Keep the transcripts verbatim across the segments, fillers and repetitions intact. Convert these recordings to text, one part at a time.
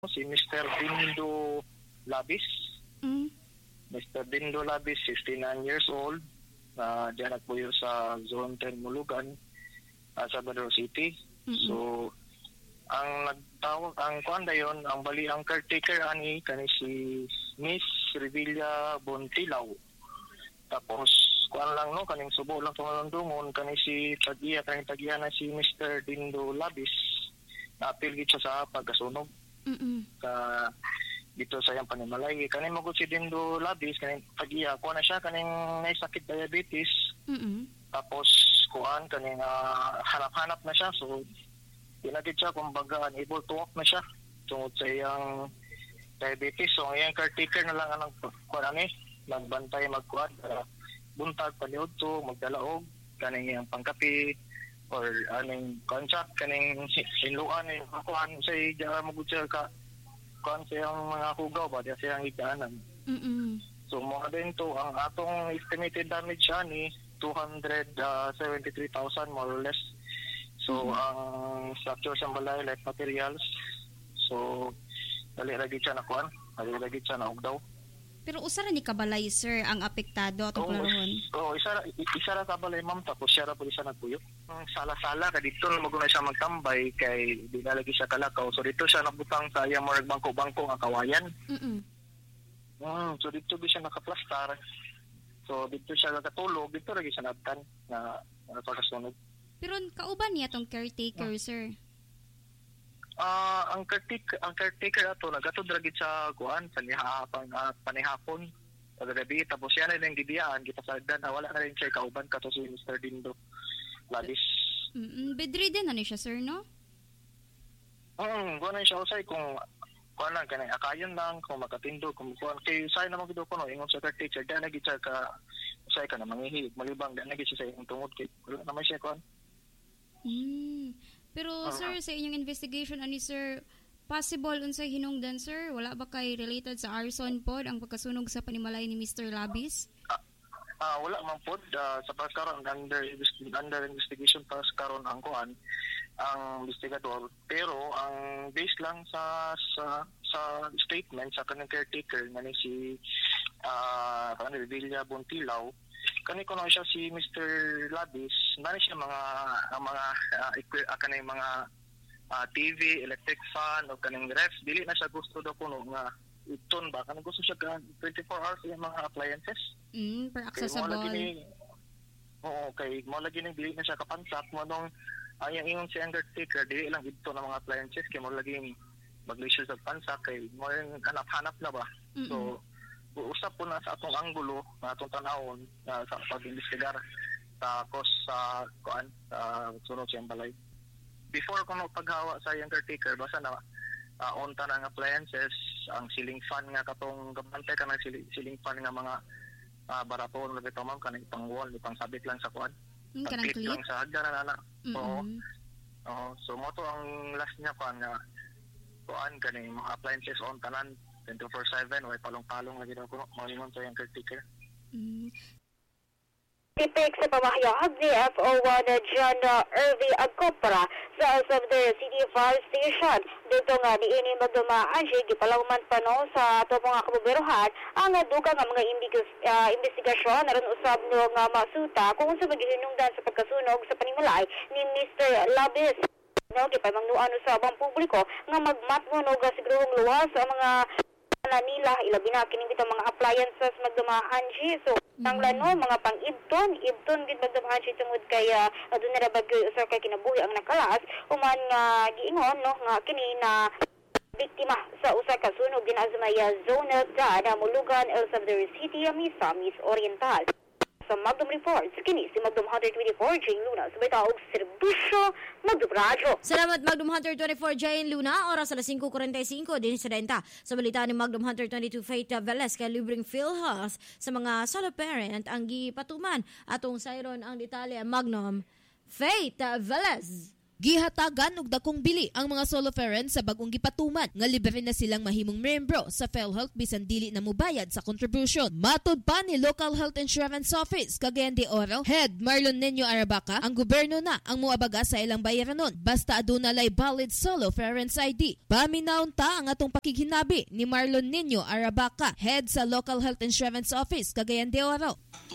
si mister Dindo Labis. Mm. mister Dindo Labis, sixty-nine years old. Uh, diyan nagpuyo sa Zone ten Mulugan, uh, sa Badro City. Mm-mm. So, ang nagtawag, ang kuan dayon, ang bali ang caretaker ani kani si Miss Revilla Bontilaw. Tapos kuan lang no, kaning subo lang tumalundungon kani si Tagiya, kaning Tagiya na si mister Dindo Labis. Naapil gid siya sa pagkasunog. Mm-mm. Ka dito sa iyang panimalay kaning magud si Dindo Labis kaning Tagiya kuan na siya kaning may sakit diabetes. Mm-mm. Tapos kuan kaning uh, hanap-hanap na siya, so pinagid siya kumbaga unable to walk na siya tungod sa iyang diabetes. So ang iyang caretaker na lang ang kuan ani magbantay magkuan para buntag paliud to magdalaog kaning iyang pangkapi or aning contract kaning hinluan ni kuan sa iya magud siya ka kuan sa iyang mga hugaw ba sa iyang igaanan. Mm-mm. So mo din to ang atong estimated damage ani two hundred seventy-three thousand more or less. So Mm-hmm. ang structure sa balay like materials, so dali lagi siya na kuan, dali lagi siya na ugdaw. Pero usa ra ni kabalay sir ang apektado atong klarohon. Oh, isa ra isa ra ka balay ma'am, tapos siya ra pud siya nagpuyo. Ang sala-sala ka dito na maguna siya magtambay kay di na lagi siya kalakaw. So dito siya nabutang sa iyang murag bangko-bangko nga kawayan. Mm-mm. Mm, so dito bi siya nakaplastar. So dito siya nakatulog, dito lagi siya nabtan na napakasunog. Pero kauban niya tong caretaker sir. Ah, ang caretaker, ang caretaker ato nagatod ra gid sa kuan sa nihapon uh, panihapon paggabi, tapos siya na lang gidiyaan kita sagdan na wala na rin siya kauban kato si mister Dindo Labis. Mm, bedridden na ni siya sir no? Mm, kuan siya usay kung kuan lang kanay akayon lang kung makatindo kung kuan kay usay na magid ko no ingon sa caretaker da na gid siya ka usay ka na mangihig malibang da na gid siya sa imong tungod kay wala naman siya kuan. Mm. Pero Uh-huh. sir, sa inyong investigation ani sir, possible unsay hinungdan sir? Wala ba kay related sa arson pod ang pagkasunog sa panimalay ni mister Labis? Ah, wala man pod uh, sa pagkaron under under investigation pa karon ang kuan ang investigador, pero ang base lang sa sa sa statement sa kanang caretaker nga ni si ah uh, Revilla Bontilaw, kani ko na siya si mister Labis, nani siya mga ang mga uh, equi- uh, kanang mga uh, T V, electric fan o kanang ref, dili na siya gusto daw kuno nga iton ba kanang gusto siya ka twenty-four hours yung mga appliances. Mm, per Kay mo accessible. lagi ni Oo, kay mo lagi ni dili na siya kapansak mo nung ayang ingon si undertaker dili lang ito ng mga appliances kay mo lagi mag-issue sa pansak kay mo rin hanap-hanap na ba. Mm-mm. So usap po na sa atong anggulo na atong tanawon na sa pag-investigar sa cost sa kuan sa sunod siyang balay. Before kuno paghawa sa undertaker basta na uh, on ta ng appliances, ang ceiling fan nga katong gabantay ka ng ceiling, ceiling fan nga mga uh, baraton na bitaw ma'am kanang pang wall, pang sabit lang sa kuan. Mm, kanang Pag-clip clip. lang sa hagdan na na. Oo. Mm-mm. Oo. So mo to ang last niya kuan nga kuan kaning mga appliances on tanan twenty-four seven way palong-palong lagi daw kuno malingon sa yung caretaker. Mm. Tipik sa pamahayag ni F O one John Irvi Agcopra sa of the City Fire Station. Dito nga diini magdumaan siya gipalawman pa no sa ato mga kabuberohan ang dugang nga mga imbig- uh, investigasyon aron usab no nga masuta kung sa maghinungdan sa pagkasunog sa panimalay ni mister Labis. No, gipamangnuan sa abang publiko nga magmatngon og siguruhong luwas sa mga na nila ilabi na kining bitong mga appliances magdumaan siya. So ang lano mga pang-ibton ibton gid magdumaan siya tungod kay uh, aduna ra bagyo usar kay kinabuhi ang nakalas human nga giingon no nga kini na biktima sa usa ka sunog din sa may zone da Mulugan, El Salvador City, Misamis Oriental. Sa Magdum Reports, kini si Magdum Hunter twenty-four, Jane Luna, sa Bitaog Serbisyo, Magdum Radyo. Salamat Magdum Hunter twenty-four, Jane Luna. Oras alas five forty-five din sa denta. Sa balita ni Magdum Hunter twenty-two, Faith Velez, kay libreng PhilHealth sa mga solo parent ang gipatuman. Atong sayron ang detalye Magnum Faith Velez. Gihatagan og dakong bili ang mga soloferent sa bagong gipatuman nga libre na silang mahimong membro sa PhilHealth bisan dili na mobayad sa contribution. Matud pa ni Local Health Insurance Office Cagayan de Oro Head Marlon Nino Arabaca, ang gobyerno na ang moabaga sa ilang bayaranon basta aduna lay valid soloferents I D. Paminawon ta ang atong pakighinabi ni Marlon Nino Arabaca, Head sa Local Health Insurance Office Cagayan de Oro.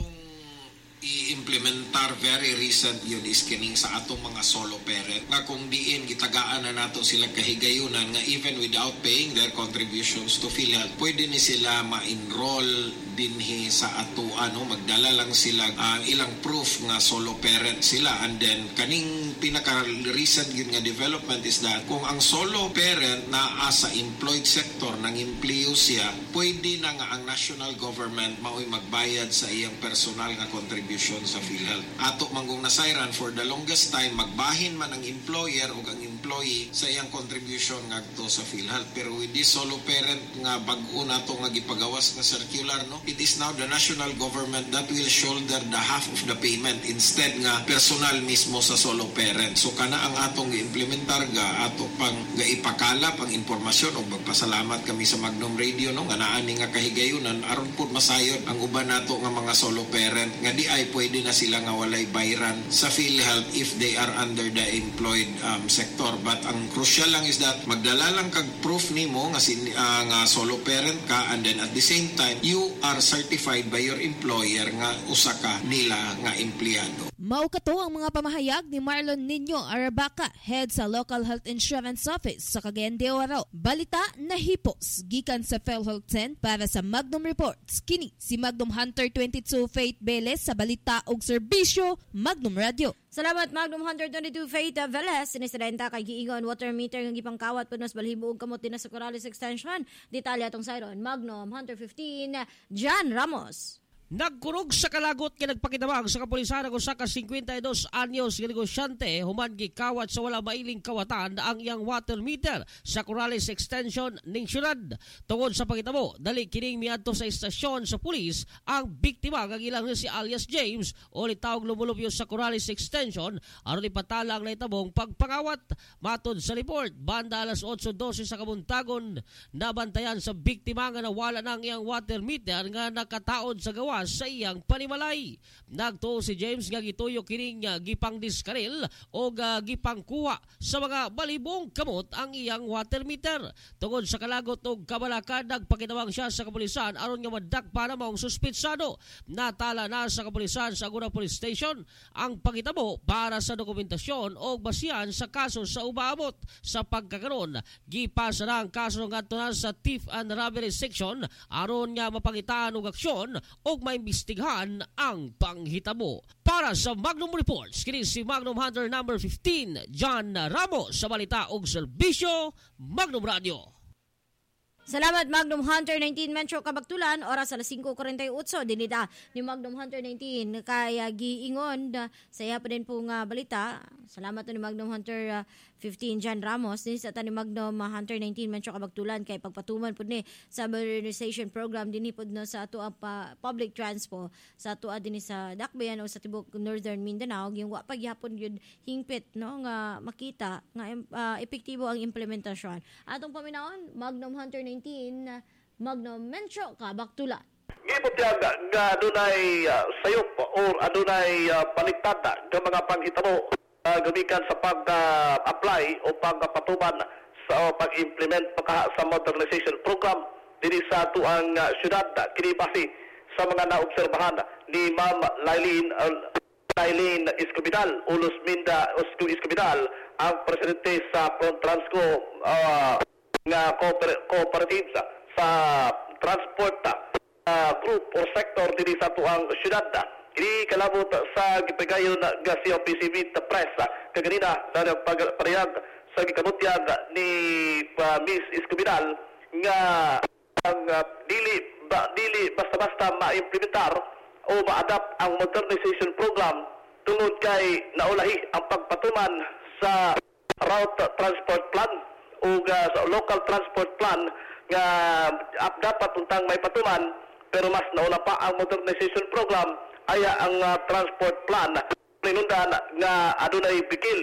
I-implementar very recent yun is kining sa atong mga solo parent nga kung diin gitagaan na nato sila kahigayunan nga even without paying their contributions to PhilHealth pwede ni sila ma-enroll dinhi sa ato ano magdala lang sila ang uh, ilang proof nga solo parent sila and then kaning pinaka recent yun nga development is that kung ang solo parent na asa employed sector nang empleyo siya pwede na nga ang national government mao'y magbayad sa iyang personal nga contribution sa PhilHealth. Ato manggong nasayran for the longest time magbahin man ang employer o ang employee sa iyang contribution ngadto sa PhilHealth. Pero with this solo parent nga bag-o nato nga gipagawas nga circular no, it is now the national government that will shoulder the half of the payment instead nga personal mismo sa solo parent. So kana ang atong gi-implementar ga ato pang gaipakala pang impormasyon o magpasalamat kami sa Magnum Radio no nga naa ni nga kahigayunan aron pud masayod ang uban nato nga mga solo parent nga di ay pwede na sila nga walay bayran sa PhilHealth if they are under the employed um, sector. But ang crucial lang is that magdala lang kag proof nimo nga, sin, uh, nga solo parent ka and then at the same time you are certified by your employer nga usa ka nila nga empleyado. Mao kato ang mga pamahayag ni Marlon Nino Arabaca, Head sa Local Health Insurance Office sa Cagayan de Oro. Balita na hipos gikan sa PhilHealth ten para sa Magnum Reports. Kini si Magnum Hunter twenty-two Faith Beles sa balita og serbisyo Magnum Radio. Salamat Magnum Hunter twenty-two Faith Veles. Sinisadenta kay giingon water meter nga gipangkawat punos balhibo og kamot din sa Corrales Extension. Detalya tong sayron Magnum Hunter fifteen John Ramos. Nagkurog sa kalagot kay nagpakitabang sa kapulisan ang usa ka fifty-two anyos nga negosyante human gikawat sa wala mailing kawatan ang iyang water meter sa Corrales Extension ning syudad. Tungod sa pagitabo, dali kining miadto sa istasyon sa pulis ang biktima nga ilang si alias James o litawag lumulupyo sa Corrales Extension aron ipatala ang naitabong pagpangawat. Matod sa report, banda alas eight twelve sa kabuntagon nabantayan sa biktima nga nawala ng iyang water meter nga nakataod sa gawa sa iyang panimalay. Nagtuo si James nga gituyo kining uh, gipang diskaril o uh, gipang kuha sa mga balibong kamot ang iyang water meter. Tungod sa kalagot og kabalakad nagpakinawang siya sa kapulisan aron nga madakpa na maong suspitsado. Natala na sa kapulisan sa Aguna Police Station ang pagitabo para sa dokumentasyon o basihan sa kaso sa umaabot. Sa pagkakaroon, gipasa na ang kaso ng atunan sa Thief and Robbery Section aron nga mapangitaan og aksyon o maimbestigahan ang panghitabo. Para sa Magnum Reports, kini si Magnum Hunter number fifteen, John Ramos sa balita og serbisyo Magnum Radio. Salamat Magnum Hunter nineteen Metro Kabaktulan, oras alas five forty-eight dinita ni Magnum Hunter nineteen kaya giingon uh, saya pa din po nga balita. Salamat ni Magnum Hunter uh, fifteen John Ramos din sa ni Magnum uh, Hunter nineteen Metro Kabaktulan kay pagpatuman pud ni sa modernization program dinhi pud no sa ato ang uh, public transport sa ato dinhi sa Dakbayan o sa tibok Northern Mindanao yung wa pagyapon yun hingpit no nga makita nga uh, epektibo ang implementasyon. Atong paminawon Magnum Hunter nineteen uh, Magnum Metro Kabaktulan. Giputyan nga adunay uh, sayop o adunay uh, baliktad nga mga panghitabo uh, gumikan sa pag-apply uh, o pagpatuman sa uh, pag-implement pagka sa modernization program diri sa tuang uh, syudad kini base sa mga naobserbahan ni Ma'am Lailin uh, Lailin Escobidal Ulos Minda Osco Escobidal ang presidente sa Transco uh, nga cooper- cooperative sa transport uh, group o sector diri sa tuang syudad. Kini kalabot sa gipigayon nga C O P C V press kaganina na nagpagparehag sa gikamutyan ni uh, Miss Escobidal nga ang uh, dili ba, dili basta-basta ma-implementar o ma-adapt ang modernization program tungod kay naulahi ang pagpatuman sa route transport plan o uh, sa local transport plan nga uh, dapat untang may patuman pero mas nauna pa ang modernization program aya ang uh, transport plan ninundan nga adunay bigil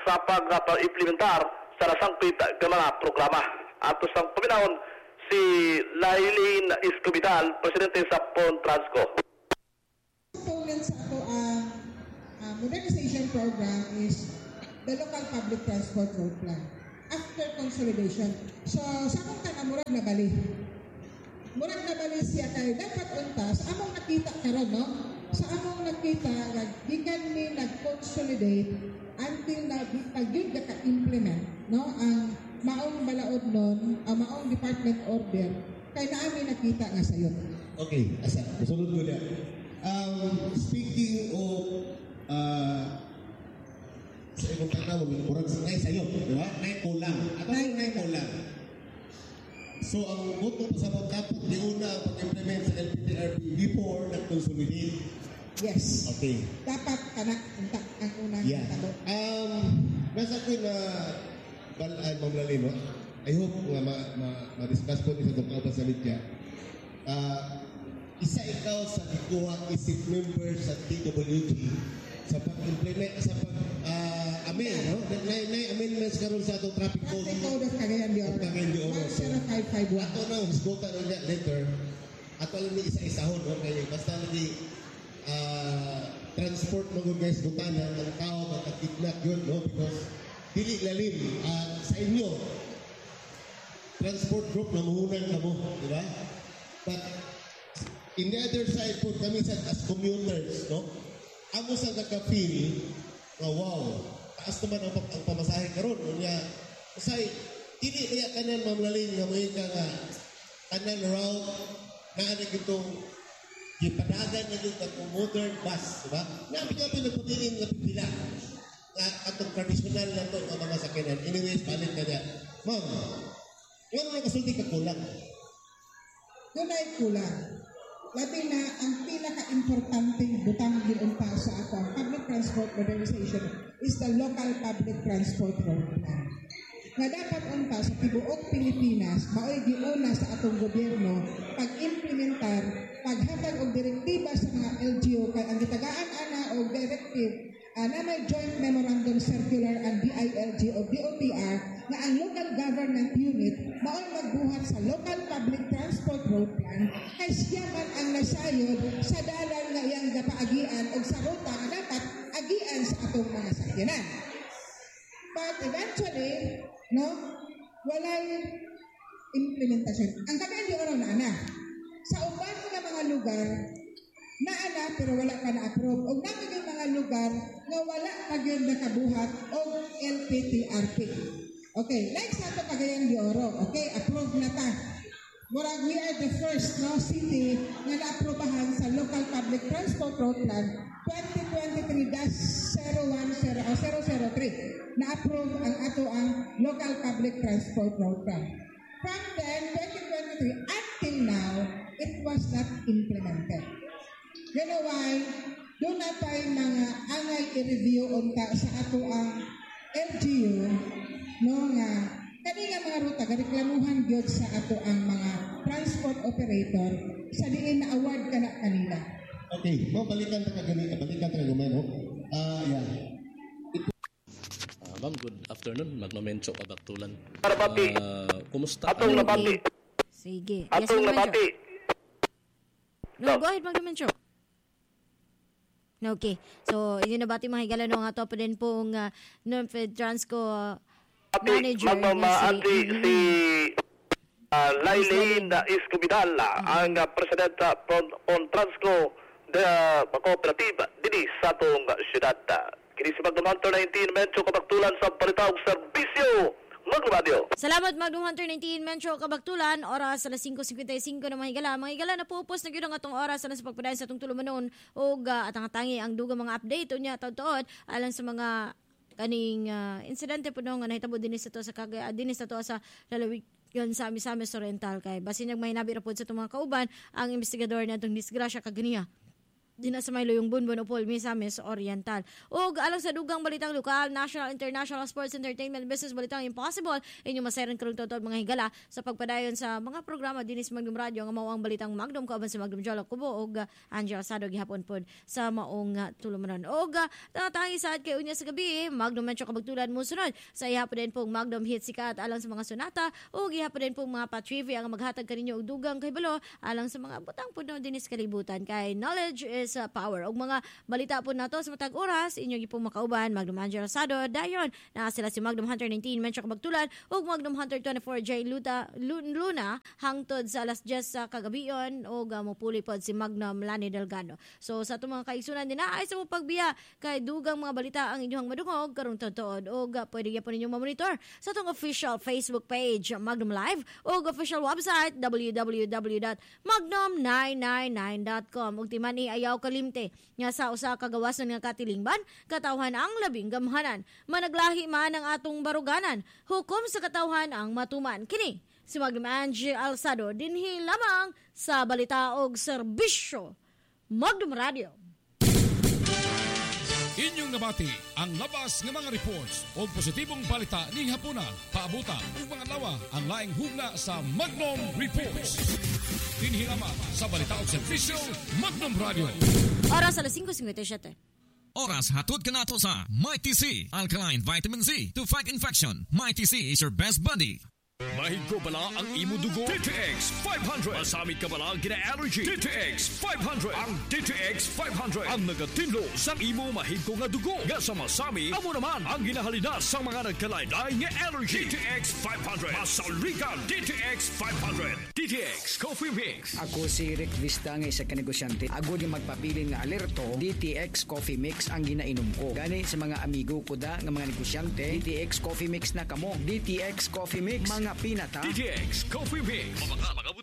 sa pag-implementar sa nasangpit ng mga programa. Ato sang paminahon si Lailin Escovidal, Presidente sa Pontransco. Component sa ato ang uh, modernization program is the local public transport road plan after consolidation. So sa akong tanang murag na bali. Murag na bali siya kay dapat untas among nakita karon no. Sa among nakita nga gikan ni nag-consolidate until na pagyud ka implement no ang maong balaod nun, ang maong department order kay naami nakita nga sayo. Okay, asa sunod ko niya. Um, speaking of uh, sa ibang tanda mo, murag sa ngay sayo, di ba? Nay kulang. Ato nay, nay kulang. So, ang buto sa mga kapot, di una ang pag-implement sa L P T R P before nag-consolidate. Yes. Okay. Dapat kanak ang unang yeah. tabo. Um, nasa ko na balaan mamlalino. I hope nga ma-discuss ma, ma po isa itong kaupan sa media. Uh, isa ikaw sa ikuha isip member sa T W G sa pag-implement, sa pag-amen, uh, no? Na-amendments karon sa itong traffic code. Traffic code of Cagayan de Oro. Cagayan de Oro. one zero five five one. Ato na, hisgota na niya later. Ato alam ni isa-isahon, no? Kaya basta lagi uh, transport mga guys, butana, ng tao, magkakidnap yun, no? Because dili lalim uh, sa inyo transport group na muhunan ka mo, di ba? But in the other side po kami sa as commuters, no? Amo sa nagka-feel na wow, taas naman ang, ang pamasahe karon unya usay dili kaya kanan mamlalin nga mo ka nga kanan route na ana gitong gipadagan na gyud ka modern bus, di ba? Nabi nga pinagpabilin nga pipila nga atong traditional na to ang mga sakyanan. Anyways, palit ka niya. Ma'am, ano na kasulti ka kulang? Doon ay kulang. Labi na ang pinaka-importanting butang giunta sa ato ang public transport modernization is the local public transport road plan. Nga dapat unta sa tibuok Pilipinas, mao'y giuna sa atong gobyerno pag-implementar, paghatag og direktiba sa mga L G U kay ang gitagaan ana og directive uh, na may joint memorandum circular and D I L G o D O T R na ang local government unit mao'y magbuhat sa local public transport road plan kay siya man ang nasayod sa dalan nga iyang gapaagian o sa ruta nga dapat agian sa atong mga sakyanan. But eventually, no, walay implementasyon. Ang Cagayan de Oro na ana. Sa uban nga mga lugar, na ana pero wala pa na-approve. O nakagay mga lugar nga wala pa yun nakabuhat o L P T R P. Okay, next na ito Cagayan de Oro. Okay, approve na ta. Murag we are the first no city nga na-aprobahan sa local public transport road plan twenty twenty-three dash zero one zero three. Na-approve ang ato ang local public transport road plan. From then, twenty twenty-three until now, it was not implemented. You know why? Doon na tayo mga angay i-review unta sa ato ang L G U no nga kanina mga ruta gareklamuhan gyud sa ato ang mga transport operator sa diin na award kana kanila. Okay, mo balikan ta kagani, balikan ta gamay no. Ah, uh, yeah. Uh, ma'am, good afternoon. Magnomencho Kabaktulan. Nabati. Uh, kumusta? Atong nabati. Sige. Atong yes, nabati. No, go ahead, Magnomencho. Okay. So, yun na bati mga higala no nga to pa din pong uh, Northfed Transco uh, manager na si, si uh, Lailin Escovidal, ang uh, presidente on Transco de uh, cooperative dini sa atong syudad. Kini si Magnum Hunter nineteen Mencho Kabaktulan sa palitawag serbisyo Magnum Radio. Salamat Magnum Hunter nineteen Mencho Kabaktulan. Oras alas five fifty-five na mga higala. Mga higala na pupos na gyud ang atong oras alang sa pagpadayon sa atong tulumanon og uh, atang tangi ang dugang mga update unya taud-taud alang sa mga kaning uh, insidente po nung nga nahitabo din sa to sa Cagayan din sa to sa lalawigan sa Misamis Oriental kay basin nag may nabi ra pod sa itong mga kauban ang investigador na itong disgrasya kaganiya Dina sa may Luyong Bunbun o Paul Misamis Oriental. O alang sa dugang balitang lokal, national, international, sports, entertainment, business balitang impossible, inyo masaran karong totoo mga higala sa pagpadayon sa mga programa dinis Magnum Radio nga mao ang balitang Magnum kauban si Magnum Jolo Kubo o Angel Sado gihapon pod sa maong uh, tulumanon. O tangi saad kay unya sa gabi, Magnum Metro kabagtulan mo sunod sa ihapon din pong Magnum Hit Sikat alang sa mga sonata o gihapon din pong mga patrivia ang maghatag kaninyo og dugang kay balo alang sa mga butang pod no dinis kalibutan kay knowledge is uh, power. Og mga balita po nato sa matag oras inyo gipong makauban Magnum Angel Rosado dayon na sila si Magnum Hunter nineteen Mencho kabagtulan ug Magnum Hunter twenty-four J Luta Luna hangtod sa alas diyes sa kagabion og uh, mopuli pod si Magnum Lani Delgado. So sa ato mga kaigsunan din ay sa mo pagbiya kay dugang mga balita ang inyong madungog karong tuod og uh, pwede gyapon ninyong ma-monitor sa atong official Facebook page Magnum Live ug official website w w w dot magnum nine nine nine dot com ug timan i ayaw kalimte nga sa usa ka gawason nga katilingban katawhan ang labing gamhanan managlahi man ang atong baruganan hukom sa katawhan ang matuman kini si Magnum Angie Alsado dinhi lamang sa balita og serbisyo Magnum Radio. Inyong nabati ang labas ng mga reports o positibong balita ning hapuna paabutan ug mga lawa ang laing hugna sa Magnum Reports. Dinhirama sa balita o serbisyo Magnum Radio. Oras alas five fifty-seven. Oras hatod ka nato sa Mighty C Alkaline Vitamin C to fight infection. Mighty C is your best buddy. Mahig ko bala ang imo dugo? D T X five hundred. Masamit ka bala ang gina-allergy? D T X five hundred. Ang D T X five hundred ang nagatinlo sa imo mahig ko nga dugo. Nga sa masami, amo naman ang ginahalinas sa mga nagkalaylay nga allergy. D T X five hundred. Masaligan D T X five hundred. D T X Coffee Mix. Ako si Rick Vista nga isa ka negosyante. Ako di magpabilin nga alerto. D T X Coffee Mix ang ginainom ko. Gani sa mga amigo ko da nga mga negosyante. D T X Coffee Mix na kamo. D T X Coffee Mix. Mga pinata. D T X Coffee Mix. Mga